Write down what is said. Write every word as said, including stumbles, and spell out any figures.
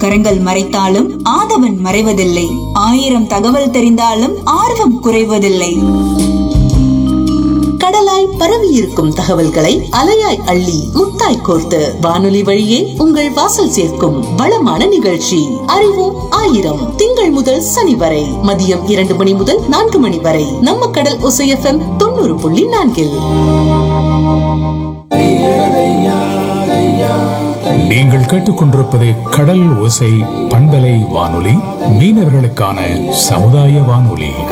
கரங்கள் மறைத்தாலும் ஆதவன் மறைவதில்லை. ஆயிரம் தகவல் தெரிந்தாலும் ஆர்வம் குறைவதில்லை. கடலாய் பரவி இருக்கும் தகவல்களை அலையாய் அள்ளி முத்தாய் கோர்த்து வானொலி வழியே உங்கள் வாசல் சேர்க்கும் வளமான நிகழ்ச்சி அறிவோம் ஆயிரம். திங்கள் முதல் சனி வரை மதியம் இரண்டு மணி முதல் நான்கு மணி வரை நம்ம கடல் ஒசை எஃப்எம் தொண்ணூறு புள்ளி நான்கில். நீங்கள் கேட்டுக்கொண்டிருப்பது கடல் ஓசை பண்பலை வானொலி, மீனவர்களுக்கான சமுதாய வானொலி.